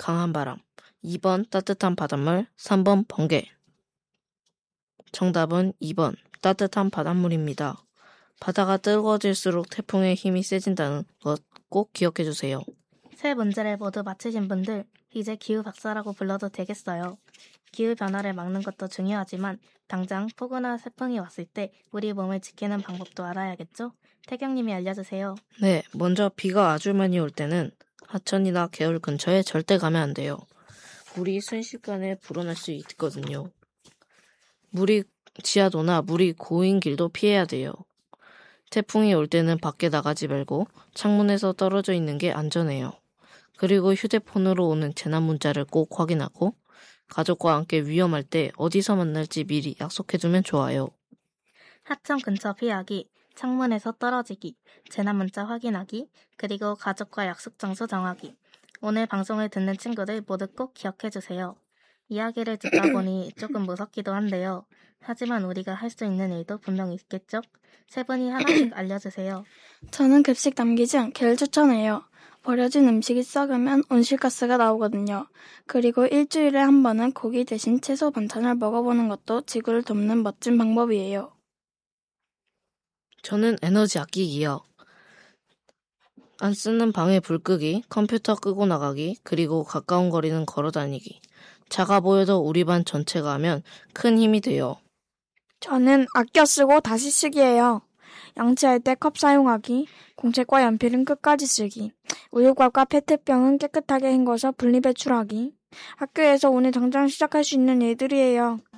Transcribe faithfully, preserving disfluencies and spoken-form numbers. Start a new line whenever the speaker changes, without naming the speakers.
강한 바람, 이 번 따뜻한 바닷물, 삼 번 번개. 정답은 이 번 따뜻한 바닷물입니다. 바다가 뜨거워질수록 태풍의 힘이 세진다는 것 꼭 기억해주세요.
세 문제를 모두 맞히신 분들, 이제 기후 박사라고 불러도 되겠어요. 기후변화를 막는 것도 중요하지만 당장 폭우나 태풍이 왔을 때 우리 몸을 지키는 방법도 알아야겠죠? 태경님이 알려주세요.
네, 먼저 비가 아주 많이 올 때는 하천이나 개울 근처에 절대 가면 안 돼요. 물이 순식간에 불어날 수 있거든요. 물이 지하도나 물이 고인 길도 피해야 돼요. 태풍이 올 때는 밖에 나가지 말고 창문에서 떨어져 있는 게 안전해요. 그리고 휴대폰으로 오는 재난 문자를 꼭 확인하고 가족과 함께 위험할 때 어디서 만날지 미리 약속해두면 좋아요.
하천 근처 피하기, 창문에서 떨어지기, 재난 문자 확인하기, 그리고 가족과 약속 장소 정하기. 오늘 방송을 듣는 친구들 모두 꼭 기억해주세요. 이야기를 듣다 보니 조금 무섭기도 한데요. 하지만 우리가 할 수 있는 일도 분명 있겠죠? 세 분이 하나씩 알려주세요.
저는 급식 남기지 않기를 추천해요. 버려진 음식이 썩으면 온실가스가 나오거든요. 그리고 일주일에 한 번은 고기 대신 채소 반찬을 먹어보는 것도 지구를 돕는 멋진 방법이에요.
저는 에너지 아끼기요. 안 쓰는 방에 불 끄기, 컴퓨터 끄고 나가기, 그리고 가까운 거리는 걸어 다니기. 작아 보여도 우리 반 전체가 하면 큰 힘이 돼요.
저는 아껴 쓰고 다시 쓰기예요. 양치할 때 컵 사용하기, 공책과 연필은 끝까지 쓰기, 우유곽과 페트병은 깨끗하게 헹궈서 분리배출하기. 학교에서 오늘 당장 시작할 수 있는 일들이에요.